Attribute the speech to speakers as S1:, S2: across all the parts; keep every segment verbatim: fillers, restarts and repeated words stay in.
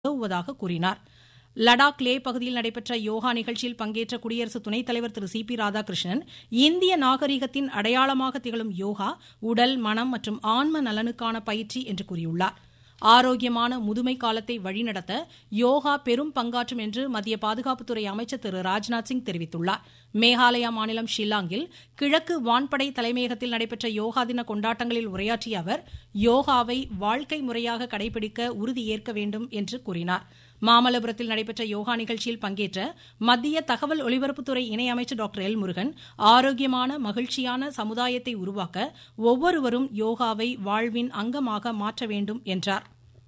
S1: உதவுவதாக கூறினார். லடாக் லே பகுதியில் நடைபெற்ற யோகா நிகழ்ச்சியில் பங்கேற்ற குடியரசு துணைத் தலைவர் திரு சி பி ராதாகிருஷ்ணன் இந்திய நாகரிகத்தின் அடையாளமாக திகழும் யோகா உடல், மனம் மற்றும் ஆன்ம நலனுக்கான பயிற்சி என்று கூறியுள்ளார். ஆரோக்கியமான முதுமை காலத்தை வழிநடத்த யோகா பெரும் பங்காற்றும் என்று மத்திய பாதுகாப்புத்துறை அமைச்சர் திரு ராஜ்நாத் சிங் தெரிவித்துள்ளார். மேகாலயா மாநிலம் ஷில்லாங்கில் கிழக்கு வான்படை தலைமையகத்தில் நடைபெற்ற யோகா தின கொண்டாட்டங்களில் உரையாற்றிய அவர் யோகாவை வாழ்க்கை முறையாக கடைபிடிக்க உறுதியேற்க வேண்டும் என்று கூறினார். மாமல்லபுரத்தில் நடைபெற்ற யோகா நிகழ்ச்சியில் பங்கேற்ற மத்திய தகவல் ஒலிபரப்புத்துறை இணையமைச்சர் டாக்டர் எல் முருகன் ஆரோக்கியமான மகிழ்ச்சியான சமுதாயத்தை உருவாக்க ஒவ்வொருவரும் யோகாவை வாழ்வின் அங்கமாக மாற்ற வேண்டும் என்றார்.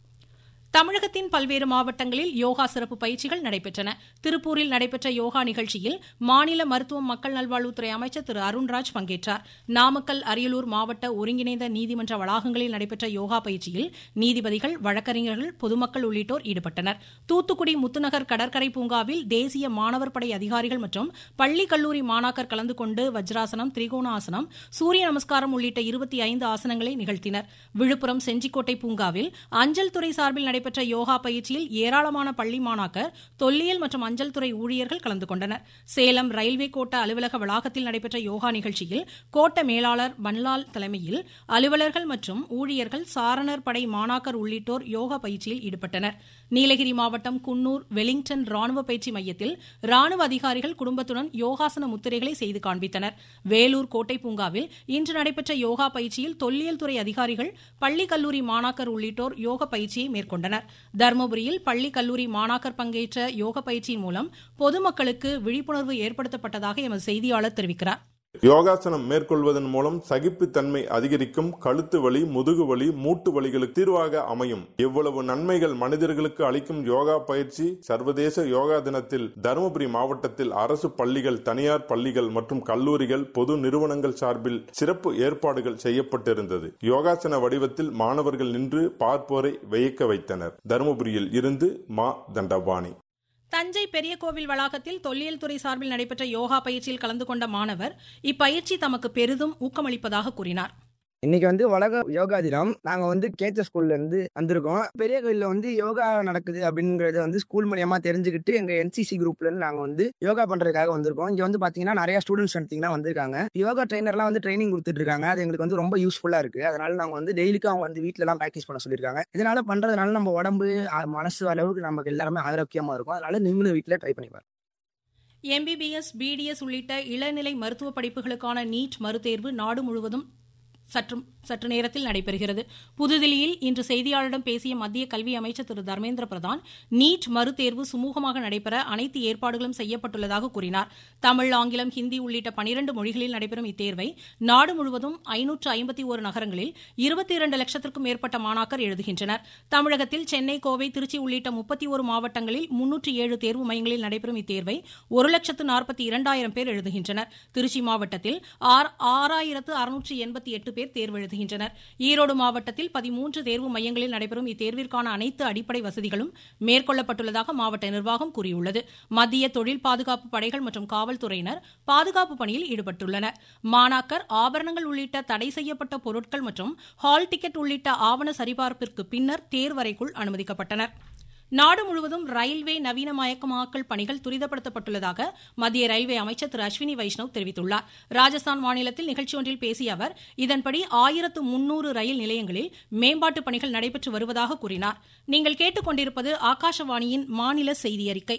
S1: தமிழகத்தின் பல்வேறு மாவட்டங்களில் யோகா சிறப்பு பயிற்சிகள் நடைபெற்றன. திருப்பூரில் நடைபெற்ற யோகா நிகழ்ச்சியில் மாநில மருத்துவம் மக்கள் நல்வாழ்வுத்துறை அமைச்சர் திரு அருண்ராஜ் பங்கேற்றார். நாமக்கல், அரியலூர் மாவட்ட ஒருங்கிணைந்த நீதிமன்ற வளாகங்களில் நடைபெற்ற யோகா பயிற்சியில் நீதிபதிகள், வழக்கறிஞர்கள், பொதுமக்கள் உள்ளிட்டோர் ஈடுபட்டனர். தூத்துக்குடி முத்துநகர் கடற்கரை பூங்காவில் தேசிய மாணவர் படை அதிகாரிகள் மற்றும் பள்ளி கல்லூரி மாணாக்கர் கலந்து கொண்டு வஜ்ராசனம், திரிகோணாசனம், சூரிய நமஸ்காரம் உள்ளிட்ட இருபத்தி ஐந்து ஆசனங்களை நிகழ்த்தினர். விழுப்புரம் செஞ்சிக்கோட்டை பூங்காவில் அஞ்சல் துறை சார்பில் நடைபெற்ற யோகா பயிற்சியில் ஏராளமான பள்ளி மாணாக்கர், தொல்லியல் மற்றும் அஞ்சல் துறை ஊழியர்கள் கலந்து கொண்டனர். சேலம் ரயில்வே கோட்ட அலுவலக வளாகத்தில் நடைபெற்ற யோகா நிகழ்ச்சியில் கோட்ட மேலாளர் பன்லால் தலைமையில் அலுவலர்கள் மற்றும் ஊழியர்கள், சாரணர் படை மாணாக்கர் உள்ளிட்டோர் யோகா பயிற்சியில் ஈடுபட்டனர். நீலகிரி மாவட்டம் குன்னூர் வெலிங்டன் ராணுவ பயிற்சி மையத்தில் ராணுவ அதிகாரிகள் குடும்பத்துடன் யோகாசன முத்திரைகளை செய்து காண்பித்தனர். வேலூர் கோட்டை பூங்காவில் இன்று நடைபெற்ற யோகா பயிற்சியில் தொல்லியல் துறை அதிகாரிகள், பள்ளி கல்லூரி மாணாக்கர் உள்ளிட்டோர் யோக பயிற்சியை மேற்கொண்டனர். தர்மபுரியில் பள்ளி கல்லூரி மாணாக்கர் பங்கேற்ற யோக பயிற்சியின் மூலம் பொதுமக்களுக்கு விழிப்புணர்வு ஏற்படுத்தப்பட்டதாக எமது செய்தியாளர் தெரிவிக்கிறார்.
S2: யோகாசனம் மேற்கொள்வதன் மூலம் சகிப்புத்தன்மை அதிகரிக்கும், கழுத்து வலி, முதுகு வலி, மூட்டு வலிகளுக்கு தீர்வாக அமையும். எவ்வளவு நன்மைகள் மனிதர்களுக்கு அளிக்கும் யோகா பயிற்சி. சர்வதேச யோகா தினத்தில் தருமபுரி மாவட்டத்தில் அரசு பள்ளிகள், தனியார் பள்ளிகள் மற்றும் கல்லூரிகள், பொது நிறுவனங்கள் சார்பில் சிறப்பு ஏற்பாடுகள் செய்யப்பட்டிருந்தது. யோகாசன வடிவத்தில் மாணவர்கள் நின்று பார்ப்போரை வியக்க வைத்தனர். தருமபுரியில் இருந்து மா தண்டபாணி.
S1: தஞ்சை பெரிய கோவில் வளாகத்தில் தொல்லியல் துறை சார்பில் நடைபெற்ற யோகா பயிற்சியில் கலந்து கொண்ட மாணவர் இப்பயிற்சி தமக்கு பெரிதும் ஊக்கமளிப்பதாக கூறினார்.
S3: இன்னைக்கு வந்து உலக யோகா தினம். நாங்க வந்து கேச்ச ஸ்கூல்ல இருந்து வந்திருக்கோம். பெரிய கோயில்ல வந்து யோகா நடக்குது அப்படிங்கறத வந்து ஸ்கூல் மூலியமா தெரிஞ்சுக்கிட்டு எங்க என்சிசி குரூப்ல இருந்து நாங்க வந்து யோகா பண்றதுக்காக வந்திருக்கோம். இங்க வந்து பாத்தீங்கன்னா நிறைய ஸ்டூடெண்ட்ஸ் எடுத்தீங்கன்னா வந்திருக்காங்க. யோகா ட்ரைனர்லாம் வந்து ட்ரைனிங் கொடுத்துட்டு இருக்காங்க. அது எங்களுக்கு வந்து ரொம்ப யூஸ்ஃபுல்லா இருக்கு. அதனால நாங்க வந்து டெய்லிக்கும் அவங்க வந்து வீட்டுல எல்லாம் பிராக்டிஸ் பண்ண சொல்லியிருக்காங்க. இதனால பண்றதுனால நம்ம உடம்பு, மனசு அளவுக்கு நமக்கு எல்லாருமே ஆரோக்கியமா இருக்கும். அதனால நீங்களும் வீட்டுல ட்ரை பண்ணி பாருங்க.
S1: எம்பிபிஎஸ், பிடிஎஸ் உள்ளிட்ட இளநிலை மருத்துவ படிப்புகளுக்கான நீட் மறுதேர்வு நாடு முழுவதும் சற்று சற்று நேரத்தில் நடைபெறுகிறது. புதுதில்லியில் இன்று செய்தியாளரிடம் பேசிய மத்திய கல்வி அமைச்சர் திரு தர்மேந்திர பிரதான் நீட் மறுதேர்வு சுமூகமாக நடைபெற அனைத்து ஏற்பாடுகளும் செய்யப்பட்டுள்ளதாக கூறினார். தமிழ், ஆங்கிலம், ஹிந்தி உள்ளிட்ட பனிரண்டு மொழிகளில் நடைபெறும் இத்தேர்வை நாடு முழுவதும் ஐநூற்று ஐம்பத்தி ஒரு நகரங்களில் இருபத்தி இரண்டு லட்சத்திற்கும் மேற்பட்ட மாணாக்கர் எழுதுகின்றனர். தமிழகத்தில் சென்னை, கோவை, திருச்சி உள்ளிட்ட முப்பத்தி ஒரு மாவட்டங்களில் முன்னூற்று ஏழு தேர்வு மையங்களில் நடைபெறும் இத்தேர்வை ஒரு லட்சத்து நாற்பத்தி இரண்டாயிரம் பேர் எழுதுகின்றனர். திருச்சி மாவட்டத்தில் ஆறாயிரத்து அறுநூற்று எண்பத்தி எட்டு பேர் தேர்வு எழுதுகின்றனர். ஈரோடு மாவட்டத்தில் பதிமூன்று தேர்வு மையங்களில் நடைபெறும் இத்தேர்விற்கான அனைத்து அடிப்படை வசதிகளும் மேற்கொள்ளப்பட்டுள்ளதாக மாவட்ட நிர்வாகம் கூறியுள்ளது. மத்திய தொழில் பாதுகாப்பு படைகள் மற்றும் காவல்துறையினர் பாதுகாப்பு பணியில் ஈடுபட்டுள்ளனர். மாணாக்கர் ஆபரணங்கள் உள்ளிட்ட தடை செய்யப்பட்ட பொருட்கள் மற்றும் ஹால் டிக்கெட் உள்ளிட்ட ஆவண சரிபார்ப்பிற்கு பின்னர் தேர்வறைக்குள் அனுமதிக்கப்பட்டனர். நாடு முழுவதும் ரயில்வே நவீனமயமாக்கல் பணிகள் துரிதப்படுத்தப்பட்டுள்ளதாக மத்திய ரயில்வே அமைச்சர் திரு அஸ்வினி வைஷ்ணவ் தெரிவித்துள்ளார். ராஜஸ்தான் மாநிலத்தில் நிகழ்ச்சி ஒன்றில் பேசிய அவர் இதன்படி ஆயிரத்து முன்னூறு ரயில் நிலையங்களில் மேம்பாட்டு பணிகள் நடைபெற்று வருவதாக கூறினார். நீங்கள் கேட்டுக்கொண்டிருப்பது ஆகாஷவாணியின் மாநில செய்தி அறிக்கை.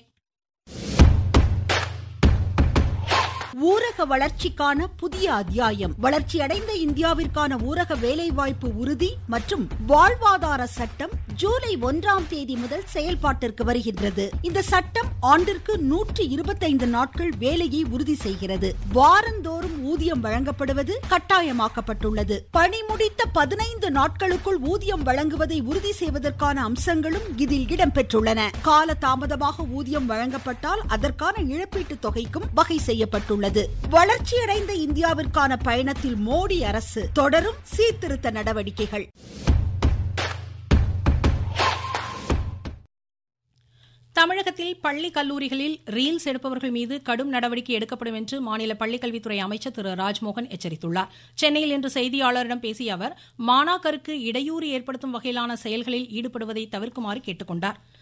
S4: ஊரக வளர்ச்சிக்கான புதிய அத்தியாயம். வளர்ச்சியடைந்த இந்தியாவிற்கான ஊரக வேலைவாய்ப்பு உறுதி மற்றும் வாழ்வாதார சட்டம் ஜூலை ஒன்றாம் தேதி முதல் செயல்பாட்டிற்கு வருகின்றது. இந்த சட்டம் ஆண்டிற்கு நூற்று இருபத்தைந்து நாட்கள் வேலையை உறுதி செய்கிறது. வாரந்தோறும் ஊதியம் வழங்கப்படுவது கட்டாயமாக்கப்பட்டுள்ளது. பணி முடித்த பதினைந்து நாட்களுக்குள் ஊதியம் வழங்குவதை உறுதி செய்வதற்கான அம்சங்களும் இதில் இடம்பெற்றுள்ளன. கால தாமதமாக ஊதியம் வழங்கப்பட்டால் அதற்கான இழப்பீட்டுத் தொகைக்கும் வகை செய்யப்பட்டுள்ளது. வளர்ச்சியடைந்த இந்தியாவிற்கான பயணத்தில் மோடி அரசு தொடரும் சீர்திருத்த நடவடிக்கைகள்.
S1: தமிழகத்தில் பள்ளி கல்லூரிகளில் ரீல்ஸ் எடுப்பவர்கள் மீது கடும் நடவடிக்கை எடுக்கப்படும் என்று மாநில பள்ளிக்கல்வித்துறை அமைச்சர் திரு ராஜ்மோகன் எச்சரித்துள்ளார். சென்னையில் இன்று செய்தியாளரிடம் பேசிய அவர் மாணாக்கருக்கு இடையூறு ஏற்படுத்தும் வகையிலான செயல்களில் ஈடுபடுவதை தவிர்க்குமாறு கேட்டுக் கொண்டார்.